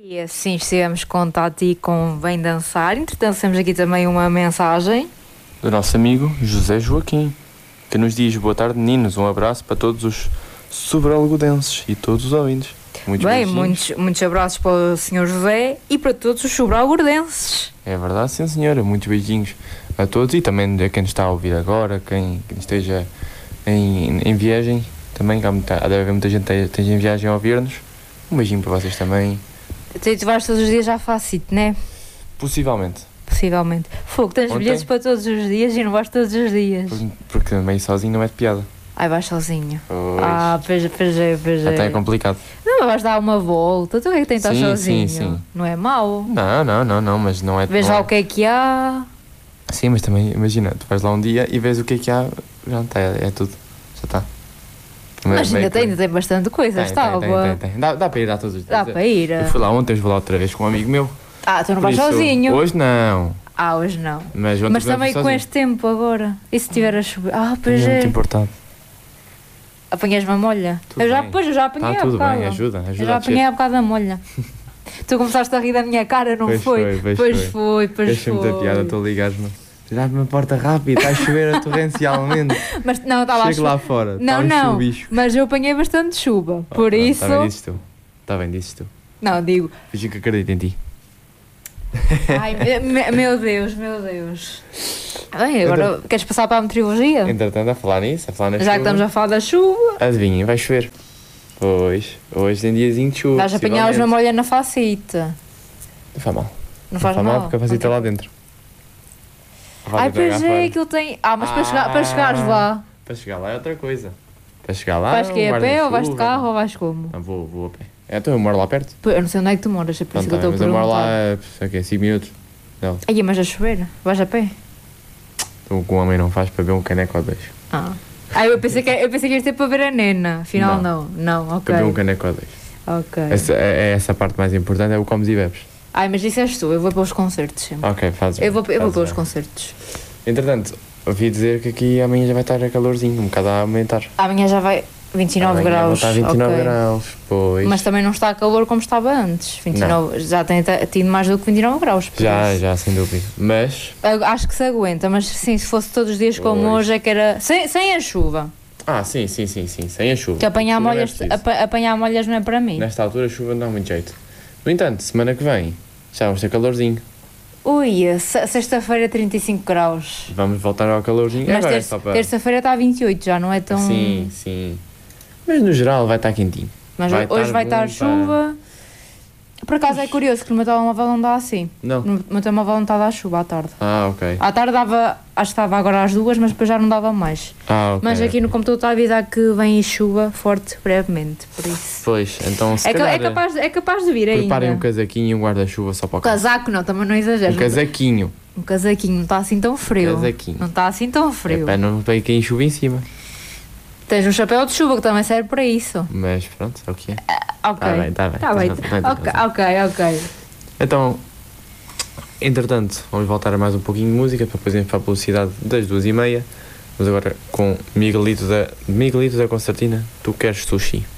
E assim estivemos com Tati com Vem Dançar. Entretanto, temos aqui também uma mensagem do nosso amigo José Joaquim, que nos diz: boa tarde, meninos, um abraço para todos os sobralgodenses e todos os ouvintes. Muitos abraços para o Sr. José e para todos os sobralgodenses. É verdade, sim senhora, muitos beijinhos a todos e também a quem nos está a ouvir agora, quem esteja em viagem, também deve haver muita gente que esteja em viagem a ouvir-nos. Um beijinho para vocês também. Tu vais todos os dias à Facite, não é? Possivelmente. Fogo, tens bilhetes para todos os dias e não vais todos os dias. Porque meio sozinho não é de piada. Ai, vais sozinho. Pois. Pois é. Até é complicado. Não, mas vais dar uma volta. Tu o que é que tens de estar sozinho? Sim. Não é mau. Não, mas não é... Vês lá o que é que há. Sim, mas também, imagina, tu vais lá um dia e vês o que é que há, já não está, é tudo, já está. Mas ainda tem bastante coisa, estava. Tem. Dá para ir a todos os dias. Dá para ir. Eu fui lá ontem, vou lá outra vez com um amigo meu. Tu não vais sozinho? Hoje não. Hoje não. Mas também com este tempo agora. E se estiver a chover? Pois é. É. Muito importado. Apanhas uma molha? Eu já apanhei tá, há bocado. Bem, ajuda. Eu já apanhei há bocado a molha. Tu começaste a rir da minha cara, não foi? Pois foi. Deixa-me da piada, estou ligado-me. Já-me a porta rápido, está a chover torrencialmente. Mas não, está lá. Chego lá fora. Não. Mas eu apanhei bastante chuva. Por isso. Está bem, dizes tu. Não, digo. Fingi que acredito em ti. Ai, meu Deus. Bem, agora queres passar para a meteorologia? Entretanto, a falar nisso, na Já chuva. que estamos a falar da chuva. Adivinhem, vai chover. Pois, hoje tem diazinho de chuva. Vais apanhar os na molha na Facite. Não faz mal. Não faz mal porque a Facite está lá dentro. Pois é, aquilo tem... mas para chegares lá... Para chegar lá é outra coisa. Para chegar lá... Vais que é a pé ou vais de carro ou vais como? Não, vou a pé. Então eu moro lá perto. Eu não sei onde é que tu moras, é por isso que eu estou a perguntar. Mas eu moro lá, 5 minutos. Não. Aí, mas a chover? Vais a pé? Então o que o homem não faz para ver um caneco ou dois. Eu pensei que ias ter para ver a nena. Afinal não, ok. Para ver um caneco ou dois. Ok. Essa parte mais importante é o comes e bebes. Mas isso és tu, eu vou para os concertos sempre. Ok, fazes. Eu vou para os concertos. Entretanto, ouvi dizer que aqui amanhã já vai estar a calorzinho, um bocado a aumentar. Amanhã já vai 29 graus. Vai estar 29 graus, pois. Mas também não está a calor como estava antes. 29, já tem tido mais do que 29 graus. Já, sem dúvida. Mas... acho que se aguenta, mas sim, se fosse todos os dias como hoje é que era... Sem a chuva. Sim, sem a chuva. Que apanhar molhas não é para mim. Nesta altura a chuva não dá muito jeito. No entanto, semana que vem já vamos ter calorzinho. Sexta-feira 35 graus. Vamos voltar ao calorzinho. Mas terça-feira está a 28, já não é tão... Sim. Mas no geral vai estar quentinho. Mas hoje vai estar chuva. Por acaso é curioso que no meu telemóvel não dá assim. Não. No meu telemóvel não está a dar chuva à tarde. Ok. À tarde dava, acho que estava agora às 2, mas depois já não dava mais. Ok. Mas aqui no computador está a avisar que vem chuva forte brevemente, por isso. Pois, então se calhar... É capaz de vir ainda. Preparem um casaquinho e um guarda-chuva só para o casaco não, também não exageres. Um casaquinho, não está assim tão frio. Não está assim tão frio. Para não ter cair chuva em cima. Tens um chapéu de chuva que também serve para isso. Mas pronto, é o que é. Ok. Está bem. Ok. Então, entretanto, vamos voltar a mais um pouquinho de música para depois irmos para a publicidade das 2h30. Mas agora com Miguelito da Concertina, Tu Queres Sushi.